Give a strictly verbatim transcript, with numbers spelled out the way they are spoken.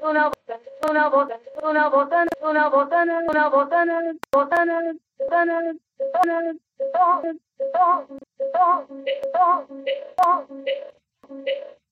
una una botana, una botana, una botana, una botana, botana, botana, botana, botana, botana, botana, botana,